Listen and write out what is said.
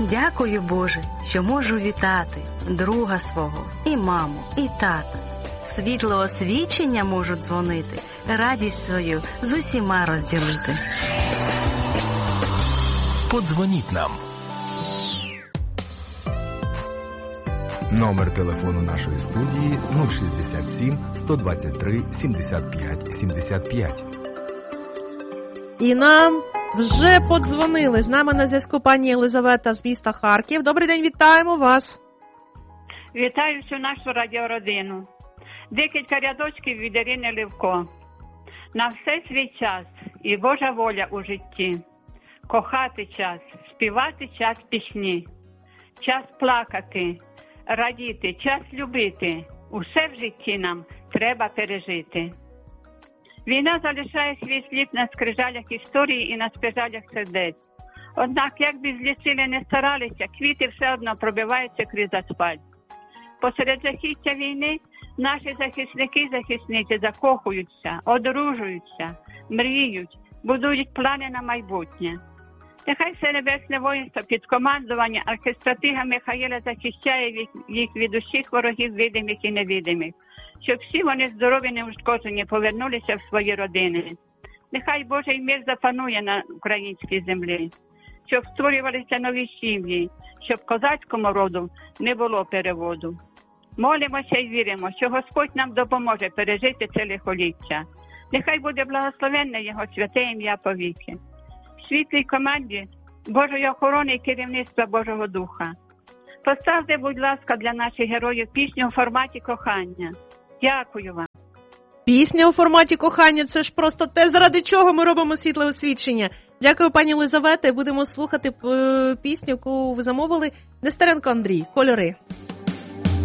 Дякую, Боже, що можу вітати друга свого, і маму, і тата. Світлого свідчення можу дзвонити, радість свою з усіма розділити. Подзвоніть нам. Номер телефону нашої студії 067 123 75 75. І нам вже подзвонили. З нами на зв'язку пані Єлизавета з міста Харків. Добрий день, вітаємо вас. Вітаю всю нашу радіородину. Декілька рядочків від Ірини Левко. На все свій час і Божа воля у житті. Кохати час, співати час пісні. Час плакати, радіти, час любити. Усе в житті нам треба пережити. Війна залишає свій слід на скрижалях історії і на скрижалях сердець. Однак, як би злісили не старалися, квіти все одно пробиваються крізь асфальт. Посеред жахіття війни наші захисники і захисниці закохуються, одружуються, мріють, будують плани на майбутнє. Нехай все небесне воїнство під командування архистратига Михаїла захищає їх від усіх ворогів видимих і невидимих, щоб всі вони здорові, неушкоджені повернулися в свої родини. Нехай Божий мир запанує на українській землі, щоб створювалися нові сім'ї, щоб козацькому роду не було переводу. Молимося і віримо, що Господь нам допоможе пережити це лихоліття. Нехай буде благословенне Його святе ім'я повіки. В світлій команді Божої охорони і керівництва Божого Духа. Поставте, будь ласка, для наших героїв пісню у форматі кохання. Дякую вам. Пісня у форматі кохання – це ж просто те, заради чого ми робимо світле освідчення. Дякую, пані Єлизавета, і будемо слухати пісню, яку ви замовили. Нестеренко Андрій, «Кольори».